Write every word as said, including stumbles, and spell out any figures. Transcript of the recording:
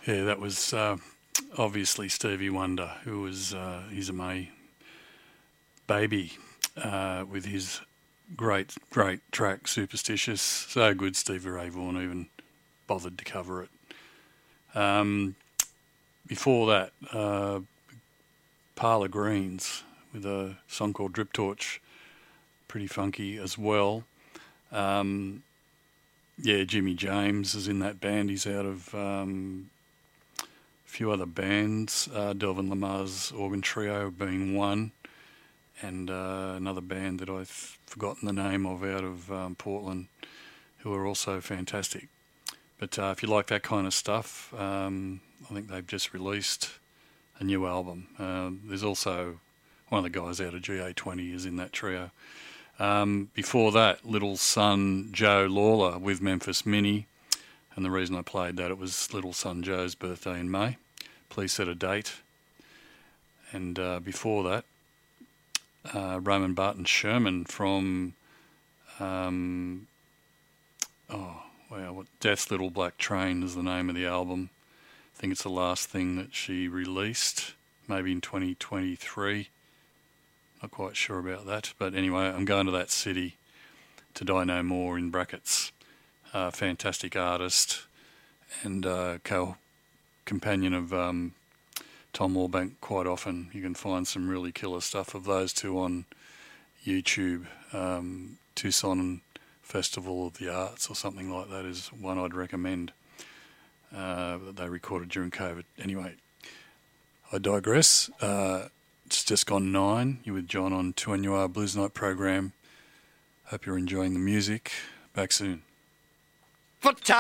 Yeah, that was uh, obviously Stevie Wonder, who was uh, he's a May baby uh, with his great, great track Superstitious. So good Stevie Ray Vaughan even bothered to cover it. Um, before that, uh, Parlour Greens with a song called Drip Torch, pretty funky as well. Um, yeah, Jimmy James is in that band. He's out of um, a few other bands, uh, Delvin Lamar's Organ Trio being one, and uh, another band that I've forgotten the name of out of um, Portland, who are also fantastic. But uh, if you like that kind of stuff, um, I think they've just released a new album. Uh, there's also one of the guys out of G A twenty is in that trio. Um, before that, Little Son Joe Lawler with Memphis Mini, and the reason I played that, it was Little Son Joe's birthday in May. Please set a date. And uh, before that, uh, Roman Barton Sherman from um, oh wow, what Death's Little Black Train is the name of the album. I think it's the last thing that she released, maybe in twenty twenty-three. Not quite sure about that, but anyway, I'm going to that city to die no more in brackets. Uh, fantastic artist and uh, co-companion of um, Tom Warbank quite often. You can find some really killer stuff of those two on YouTube. Um, Tucson Festival of the Arts or something like that is one I'd recommend uh, that they recorded during COVID. Anyway, I digress. Uh, It's just gone nine. You're with John on two N U R Blues Night program. Hope you're enjoying the music. Back soon.